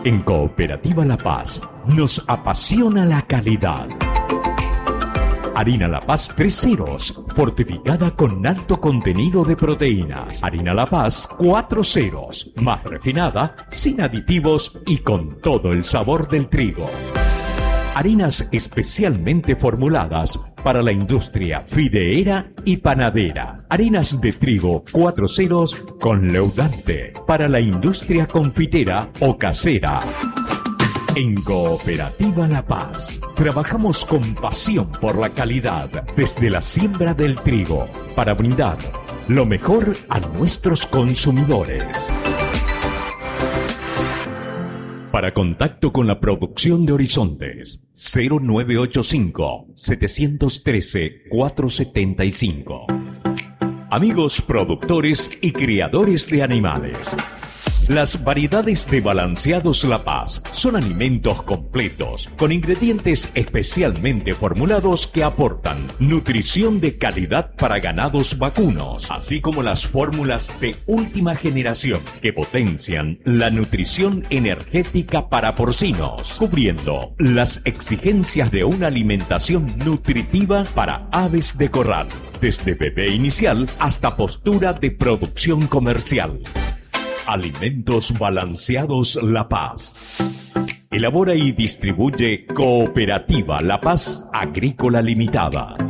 En Cooperativa La Paz nos apasiona la calidad. Harina La Paz 3 ceros, fortificada con alto contenido de proteínas. Harina La Paz 4 ceros, más refinada, sin aditivos y con todo el sabor del trigo. Harinas especialmente formuladas para la industria fideera y panadera. Harinas de trigo 4 ceros con leudante para la industria confitera o casera. En Cooperativa La Paz trabajamos con pasión por la calidad desde la siembra del trigo para brindar lo mejor a nuestros consumidores. Para contacto con la producción de Horizontes, 0985-713-475. Amigos productores y criadores de animales. Las variedades de Balanceados La Paz son alimentos completos, con ingredientes especialmente formulados que aportan nutrición de calidad para ganados vacunos, así como las fórmulas de última generación que potencian la nutrición energética para porcinos, cubriendo las exigencias de una alimentación nutritiva para aves de corral, desde bebé inicial hasta postura de producción comercial. Alimentos Balanceados La Paz. Elabora y distribuye Cooperativa La Paz Agrícola Limitada.